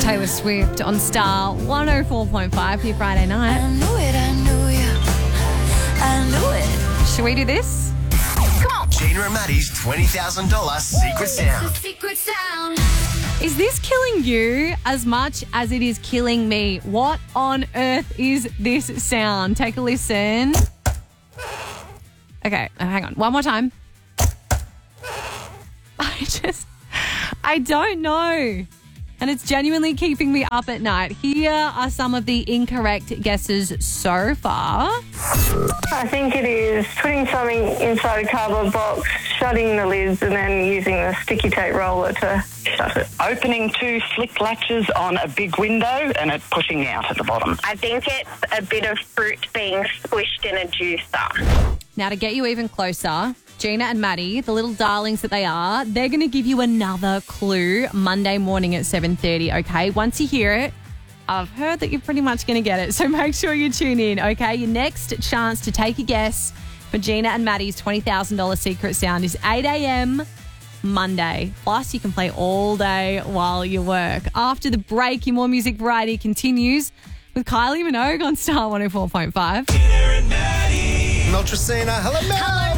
Taylor Swift on Star 104.5 for your Friday night. I knew it, I knew it. Should we do this? Come on. Gina and Maddie's $20,000 secret sound. The secret sound. Is this killing you as much as it is killing me? What on earth is this sound? Take a listen. Okay, hang on. One more time. I don't know. And it's genuinely keeping me up at night. Here are some of the incorrect guesses so far. I think it is putting something inside a cardboard box, shutting the lids and then using the sticky tape roller to shut it. Opening two slick latches on a big window and it pushing out at the bottom. I think it's a bit of fruit being squished in a juicer. Now, to get you even closer, Gina and Maddie, the little darlings that they are, they're going to give you another clue Monday morning at 7:30, okay? Once you hear it, I've heard that you're pretty much going to get it, so make sure you tune in, okay? Your next chance to take a guess for Gina and Maddie's $20,000 secret sound is 8 a.m. Monday. Plus, you can play all day while you work. After the break, your More Music Variety continues with Kylie Minogue on Star 104.5. Mel Tracina. Hello, Mel. Hello,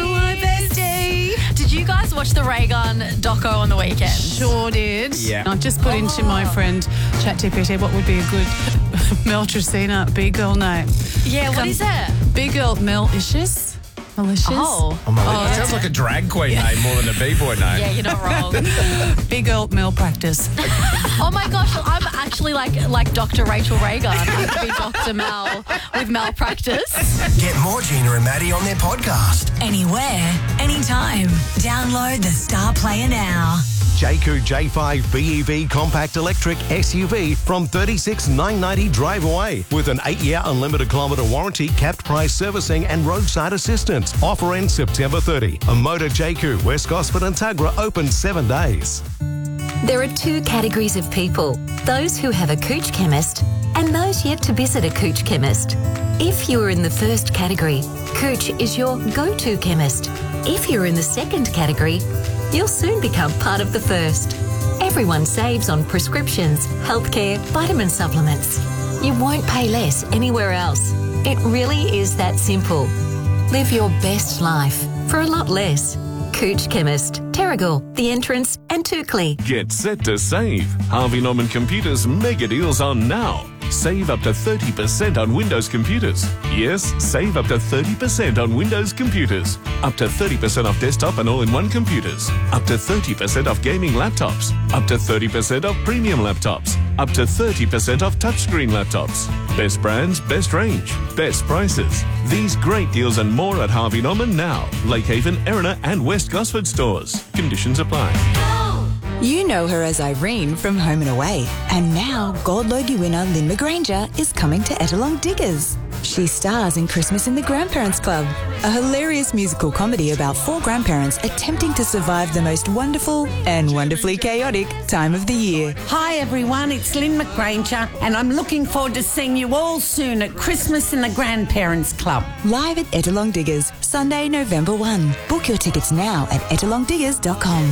bestie. Did you guys watch the Raygun doco on the weekend? Sure did. Yeah. I've just put into my friend ChatGPT what would be a good Mel Tracina big girl name. Yeah, what is it? Big girl Mel-icious. Malicious. Oh. It sounds like a drag queen name more than a b-boy name. Yeah, you're not wrong. Big girl malpractice. Oh my gosh, I'm actually like Dr. Rachel Reagan. I could be Dr. Mel with malpractice. Get more Gina and Maddie on their podcast. Anywhere, anytime. Download the Star Player now. Jayco J5 BEV compact electric SUV from $36,990 drive away with an 8-year unlimited kilometre warranty, capped price servicing and roadside assistance. Offer ends September 30. A Motor Jayco, West Gosford and Tuggerah open 7 days. There are two categories of people, those who have a Cooch chemist and those yet to visit a Cooch chemist. If you are in the first category, Cooch is your go-to chemist. If you're in the second category, you'll soon become part of the first. Everyone saves on prescriptions, healthcare, vitamin supplements. You won't pay less anywhere else. It really is that simple. Live your best life for a lot less. Cooch Chemist, Terrigal, The Entrance and Toukley. Get set to save. Harvey Norman Computers mega deals on now. Save up to 30% on Windows computers. Yes, save up to 30% on Windows computers. Up to 30% off desktop and all-in-one computers. Up to 30% off gaming laptops. Up to 30% off premium laptops. Up to 30% off touchscreen laptops. Best brands, best range, best prices. These great deals and more at Harvey Norman now. Lakehaven, Erina and West Gosford stores. Conditions apply. You know her as Irene from Home and Away. And now Gold Logie winner Lynn McGranger is coming to Ettalong Diggers. She stars in Christmas in the Grandparents Club, a hilarious musical comedy about 4 grandparents attempting to survive the most wonderful and wonderfully chaotic time of the year. Hi everyone, it's Lynn McGranger and I'm looking forward to seeing you all soon at Christmas in the Grandparents Club. Live at Ettalong Diggers, Sunday, November 1. Book your tickets now at ettalongdiggers.com.